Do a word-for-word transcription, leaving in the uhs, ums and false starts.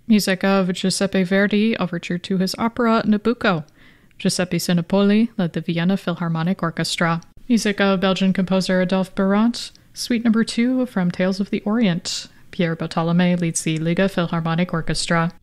Music of Giuseppe Verdi, overture to his opera Nabucco. Giuseppe Sinopoli led the Vienna Philharmonic Orchestra. Music of Belgian composer Adolphe Barant, Suite Number two from Tales of the Orient. Pierre Bartolomé leads the Liga Philharmonic Orchestra.